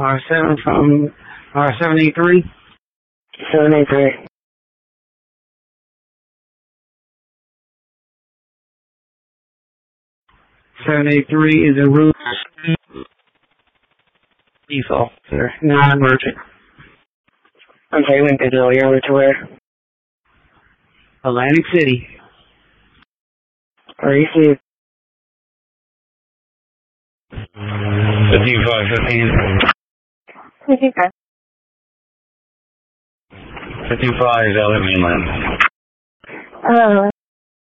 R7 from R783. 783. (783) is a route default, sir. Non-emergent. I'm sorry, went digital. You're over to where? Atlantic City. Received. 5515. 55 is out of mainland.